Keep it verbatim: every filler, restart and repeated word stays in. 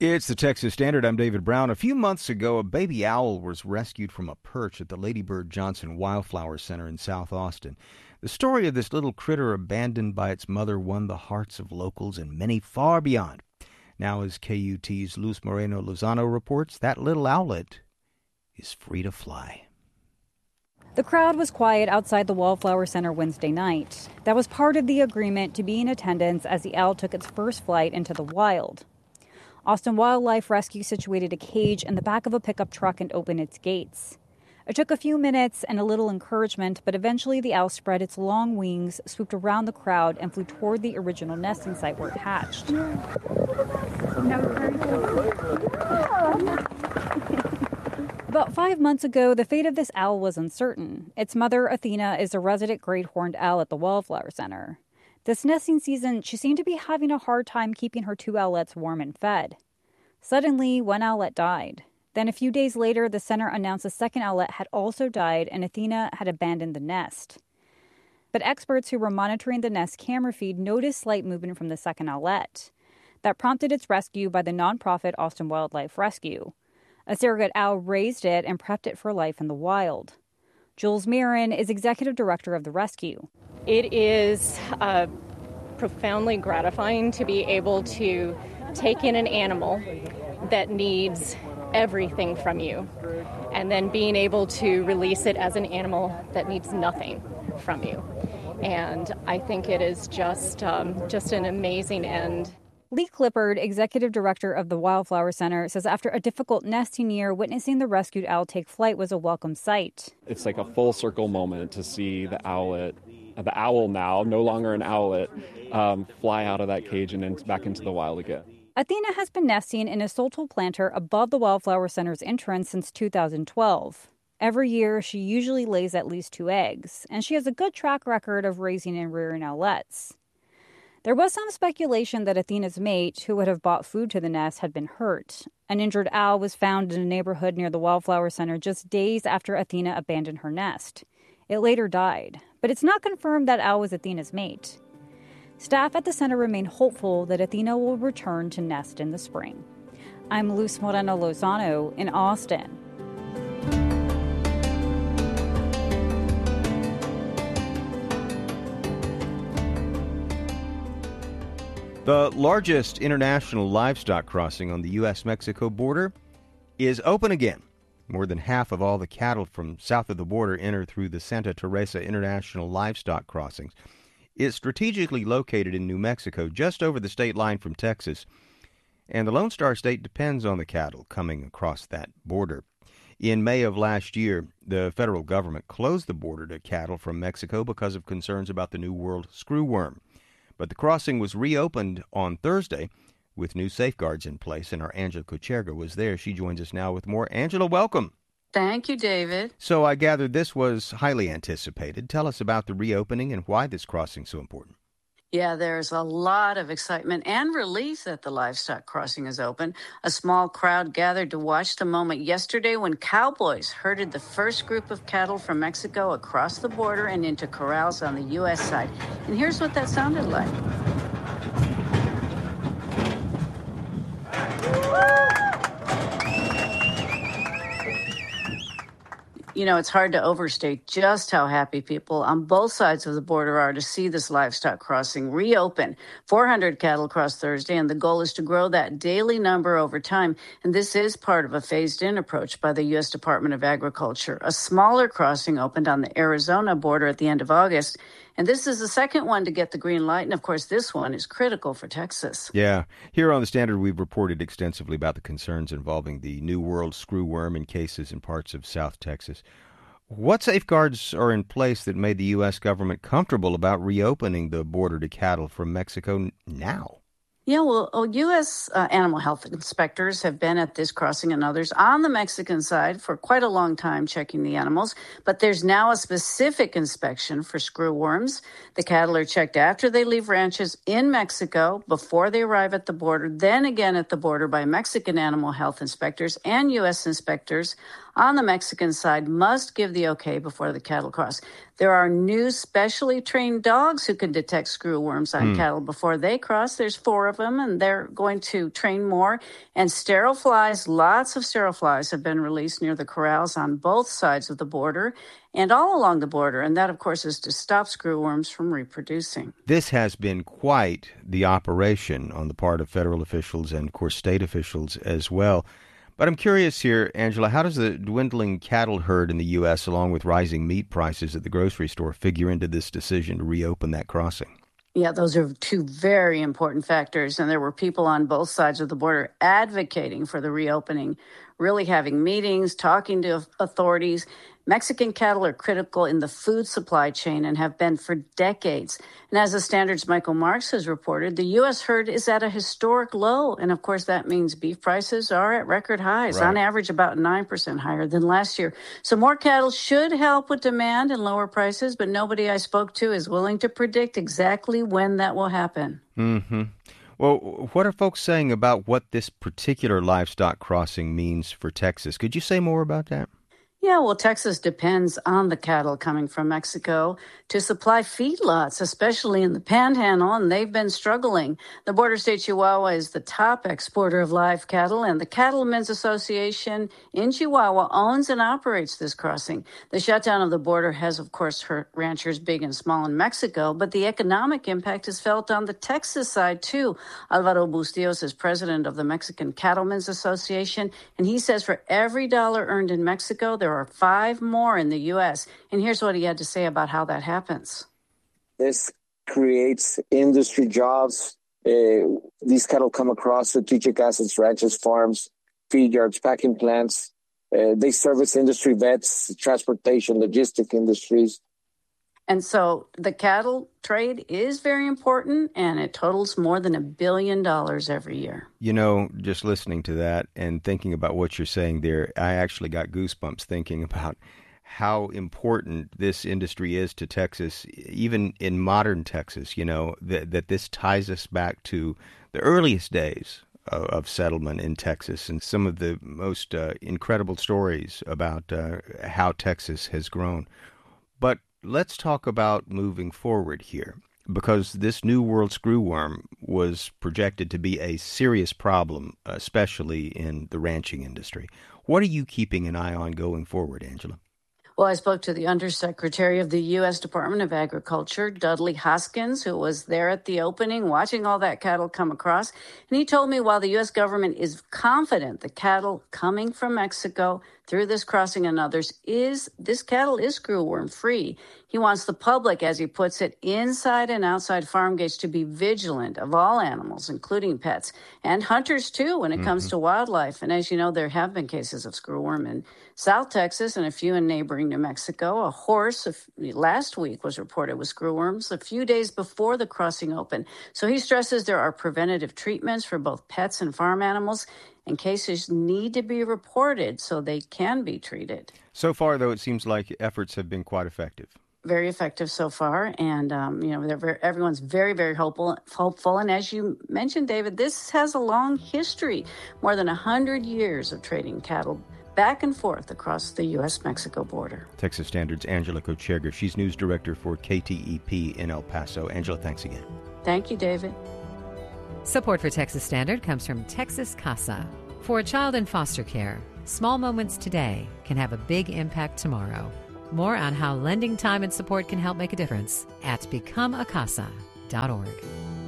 It's the Texas Standard. I'm David Brown. A few months ago, a baby owl was rescued from a perch at the Lady Bird Johnson Wildflower Center in South Austin. The story of this little critter abandoned by its mother won the hearts of locals and many far beyond. Now, as K U T's Luz Moreno Lozano reports, that little owlet is free to fly. The crowd was quiet outside the Wildflower Center Wednesday night. That was part of the agreement to be in attendance as the owl took its first flight into the wild. Austin Wildlife Rescue situated a cage in the back of a pickup truck and opened its gates. It took a few minutes and a little encouragement, but eventually the owl spread its long wings, swooped around the crowd, and flew toward the original nesting site where it hatched. About five months ago, the fate of this owl was uncertain. Its mother, Athena, is a resident great horned owl at the Wildflower Center. This nesting season, she seemed to be having a hard time keeping her two owlets warm and fed. Suddenly, one owlet died. Then a few days later, the center announced a second owlet had also died and Athena had abandoned the nest. But experts who were monitoring the nest camera feed noticed slight movement from the second owlet. That prompted its rescue by the nonprofit Austin Wildlife Rescue. A surrogate owl raised it and prepped it for life in the wild. Jules Marin is executive director of the rescue. It is uh, profoundly gratifying to be able to take in an animal that needs everything from you, and then being able to release it as an animal that needs nothing from you. And I think it is just um, just an amazing end. Lee Clippard, executive director of the Wildflower Center, says after a difficult nesting year, witnessing the rescued owl take flight was a welcome sight. It's like a full circle moment to see the owlet, the owl now, no longer an owlet, um, fly out of that cage and in, back into the wild again. Athena has been nesting in a Soltal planter above the Wildflower Center's entrance since two thousand twelve. Every year, she usually lays at least two eggs, and she has a good track record of raising and rearing owlets. There was some speculation that Athena's mate, who would have brought food to the nest, had been hurt. An injured owl was found in a neighborhood near the Wildflower Center just days after Athena abandoned her nest. It later died, but it's not confirmed that owl was Athena's mate. Staff at the center remain hopeful that Athena will return to nest in the spring. I'm Luz Moreno Lozano in Austin. The largest international livestock crossing on the U S Mexico border is open again. More than half of all the cattle from south of the border enter through the Santa Teresa International Livestock Crossings. It's strategically located in New Mexico, just over the state line from Texas, and the Lone Star State depends on the cattle coming across that border. In May of last year, the federal government closed the border to cattle from Mexico because of concerns about the New World screwworm. But the crossing was reopened on Thursday with new safeguards in place, and our Angela Kucherga was there. She joins us now with more. Angela, welcome. Thank you, David. So I gather this was highly anticipated. Tell us about the reopening and why this crossing is so important. Yeah, there's a lot of excitement and relief that the livestock crossing is open. A small crowd gathered to watch the moment yesterday when cowboys herded the first group of cattle from Mexico across the border and into corrals on the U S side. And here's what that sounded like. You know, it's hard to overstate just how happy people on both sides of the border are to see this livestock crossing reopen. four hundred cattle crossed Thursday, and the goal is to grow that daily number over time. And this is part of a phased-in approach by the U S Department of Agriculture. A smaller crossing opened on the Arizona border at the end of August. And this is the second one to get the green light. And, of course, this one is critical for Texas. Yeah. Here on The Standard, we've reported extensively about the concerns involving the New World screwworm in cases in parts of South Texas. What safeguards are in place that made the U S government comfortable about reopening the border to cattle from Mexico now? Yeah, well, U S uh, animal health inspectors have been at this crossing and others on the Mexican side for quite a long time checking the animals. But there's now a specific inspection for screwworms. The cattle are checked after they leave ranches in Mexico, before they arrive at the border, then again at the border by Mexican animal health inspectors and U S inspectors on the Mexican side must give the okay before the cattle cross. There are new specially trained dogs who can detect screwworms on Hmm. cattle before they cross. There's four of them, and they're going to train more. And sterile flies, lots of sterile flies have been released near the corrals on both sides of the border and all along the border. And that, of course, is to stop screwworms from reproducing. This has been quite the operation on the part of federal officials and, of course, state officials as well. But I'm curious here, Angela, how does the dwindling cattle herd in the U S, along with rising meat prices at the grocery store, figure into this decision to reopen that crossing? Yeah, those are two very important factors. And there were people on both sides of the border advocating for the reopening, really having meetings, talking to authorities. Mexican cattle are critical in the food supply chain and have been for decades. And as the Standard's Michael Marks has reported, the U S herd is at a historic low. And of course, that means beef prices are at record highs, Right. on average about nine percent higher than last year. So more cattle should help with demand and lower prices, but nobody I spoke to is willing to predict exactly when that will happen. Mm-hmm. Well, what are folks saying about what this particular livestock crossing means for Texas? Could you say more about that? Yeah, well, Texas depends on the cattle coming from Mexico to supply feedlots, especially in the Panhandle, and they've been struggling. The border state Chihuahua is the top exporter of live cattle, and the Cattlemen's Association in Chihuahua owns and operates this crossing. The shutdown of the border has, of course, hurt ranchers big and small in Mexico, but the economic impact is felt on the Texas side, too. Alvaro Bustillos is president of the Mexican Cattlemen's Association, and he says for every dollar earned in Mexico, there are five more in the U S. And here's what he had to say about how that happens. This creates industry jobs. Uh, these cattle come across strategic assets, ranches, farms, feed yards, packing plants. Uh, they service industry vets, transportation, logistic industries. And so the cattle trade is very important, and it totals more than a billion dollars every year. You know, just listening to that and thinking about what you're saying there, I actually got goosebumps thinking about how important this industry is to Texas, even in modern Texas, you know, that, that this ties us back to the earliest days of, of settlement in Texas and some of the most uh, incredible stories about uh, how Texas has grown. But let's talk about moving forward here, because this New World screwworm was projected to be a serious problem, especially in the ranching industry. What are you keeping an eye on going forward, Angela? Well, I spoke to the Undersecretary of the U S Department of Agriculture, Dudley Hoskins, who was there at the opening watching all that cattle come across. And he told me while the U S government is confident the cattle coming from Mexico through this crossing and others is, this cattle is screwworm free. He wants the public, as he puts it, inside and outside farm gates to be vigilant of all animals, including pets, and hunters too when it mm-hmm. comes to wildlife. And as you know, there have been cases of screwworm in South Texas and a few in neighboring New Mexico. A horse last week was reported with screwworms a few days before the crossing opened. So he stresses there are preventative treatments for both pets and farm animals, and cases need to be reported so they can be treated. So far, though, it seems like efforts have been quite effective. Very effective so far, and um, you know, they're very, everyone's very, very hopeful. Hopeful, and as you mentioned, David, this has a long history, more than a hundred years of trading cattle back and forth across the U S Mexico border. Texas Standard's Angela Kocherger. She's news director for K T E P in El Paso. Angela, thanks again. Thank you, David. Support for Texas Standard comes from Texas Casa. For a child in foster care, small moments today can have a big impact tomorrow. More on how lending time and support can help make a difference at become a casa dot org.